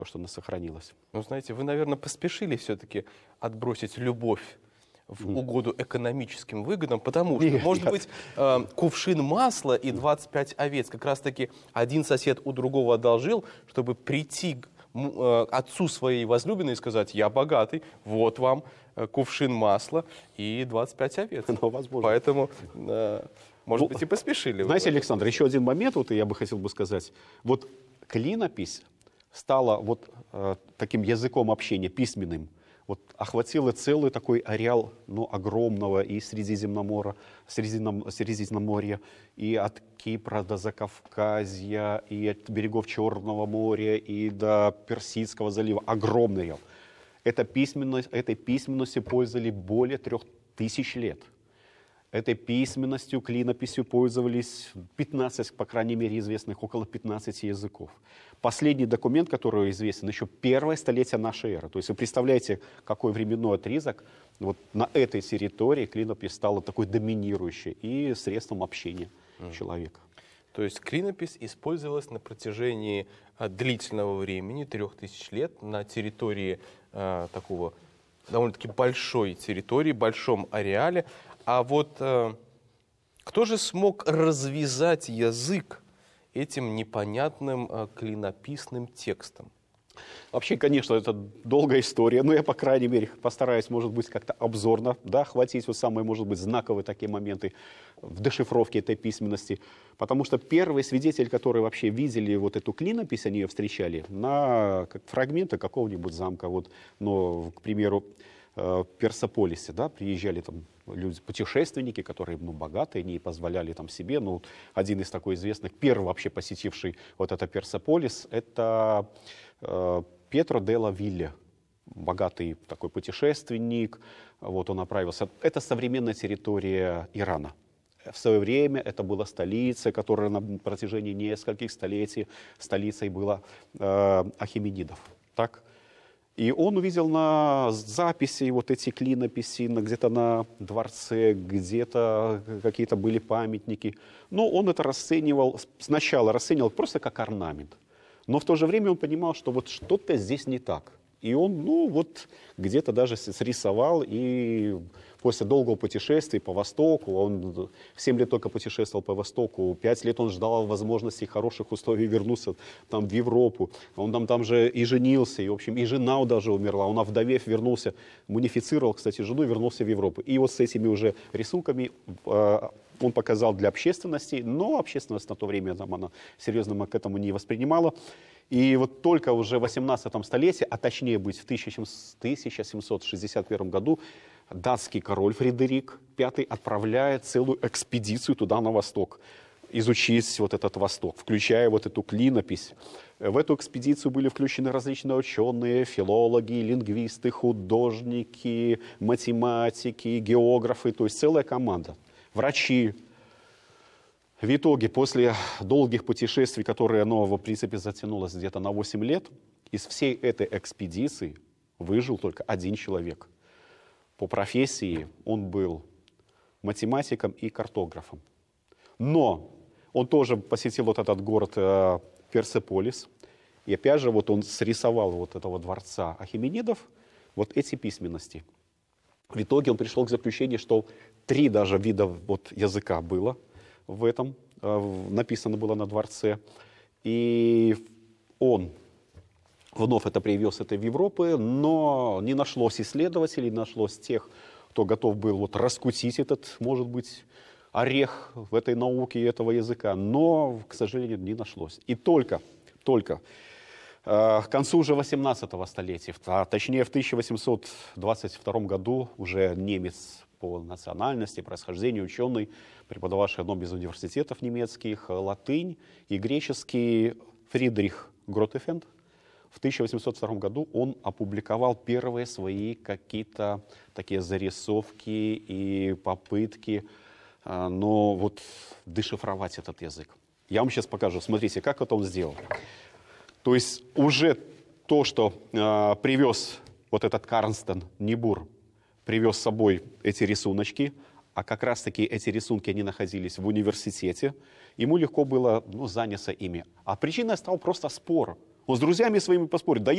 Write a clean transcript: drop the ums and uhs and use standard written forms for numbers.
что она сохранилась. Ну, знаете, вы, наверное, поспешили все-таки отбросить любовь в угоду экономическим выгодам, потому что, может быть, кувшин масла и 25 овец как раз-таки один сосед у другого одолжил, чтобы прийти к отцу своей возлюбленной и сказать: я богатый, вот вам кувшин масла и 25 овец. Ну, возможно. Поэтому, может быть, и поспешили. Знаете, Александр, еще один момент, вот я бы хотел бы сказать. Вот клинопись стала вот таким языком общения, письменным. Вот охватила целый такой ареал, ну, огромного и Средиземноморья, и от Кипра до Закавказья, и от берегов Черного моря, и до Персидского залива. Огромный ареал. Этой письменностью пользовались более 3000 лет. Этой письменностью, клинописью пользовались 15, по крайней мере, известных около 15 языков. Последний документ, который известен, еще первое столетие нашей эры. То есть вы представляете, какой временной отрезок вот на этой территории клинопись стала такой доминирующей и средством общения человека. То есть клинопись использовалась на протяжении длительного времени, 3000 лет, на территории такого довольно-таки большой территории, большом ареале. А вот кто же смог развязать язык этим непонятным клинописным текстом? Вообще, конечно, это долгая история, но я, по крайней мере, постараюсь, может быть, как-то обзорно, да, охватить вот самые, может быть, знаковые такие моменты в дешифровке этой письменности. Потому что первые свидетели, которые вообще видели вот эту клинопись, они ее встречали на фрагменты какого-нибудь замка. Вот, но, к примеру, в Персополисе, да, приезжали там люди, путешественники, которые, ну, богатые, не позволяли там себе. Ну, один из такой известных, первый вообще посетивший вот это Персополис, это Пьетро делла Вилля, богатый такой путешественник. Вот он отправился. Это современная территория Ирана. В свое время это была столица, которая на протяжении нескольких столетий столицей была ахеменидов. Так? И он увидел на записи вот эти клинописи, где-то на дворце, где-то какие-то были памятники. Но он это сначала расценивал просто как орнамент. Но в то же время он понимал, что вот что-то здесь не так. И он, ну, вот где-то даже срисовал, и после долгого путешествия по Востоку, он 7 лет только путешествовал по Востоку, 5 лет он ждал возможности хороших условий вернуться там в Европу. Он там же и женился, и, в общем, и жена даже умерла. Он, овдовев, вернулся, мунифицировал, кстати, жену, вернулся в Европу. И вот с этими уже рисунками он показал для общественности, но общественность на то время там, она серьезно к этому не воспринимала. И вот только уже в 18 столетии, а точнее быть в 1761 году, датский король Фредерик V отправляет целую экспедицию туда, на восток, изучить вот этот Восток, включая вот эту клинопись. В эту экспедицию были включены различные ученые, филологи, лингвисты, художники, математики, географы, то есть целая команда. Врачи. В итоге, после долгих путешествий, которые, оно, в принципе, затянулось где-то на 8 лет, из всей этой экспедиции выжил только один человек. По профессии он был математиком и картографом. Но он тоже посетил вот этот город Персеполис. И опять же, вот он срисовал вот этого дворца ахеменидов, вот эти письменности. В итоге он пришел к заключению, что 3 даже вида вот языка было в этом, написано было на дворце. И он вновь это привез в Европу, но не нашлось исследователей, не нашлось тех, кто готов был вот раскусить этот, может быть, орех в этой науке этого языка. Но, к сожалению, не нашлось. И только к концу уже 18 столетия, а точнее в 1822 году, уже немец по национальности, происхождению, ученый, преподававший в одном из университетов немецких, латынь и греческий, Фридрих Гротефенд, в 1802 году он опубликовал первые свои какие-то такие зарисовки и попытки, но вот дешифровать этот язык. Я вам сейчас покажу. Смотрите, как это он сделал. То есть уже то, что привез вот этот Карнстен Нибур, привез с собой эти рисуночки, а как раз-таки эти рисунки, они находились в университете, ему легко было заняться ими. А причиной стал просто спор. Он с друзьями своими поспорил. Да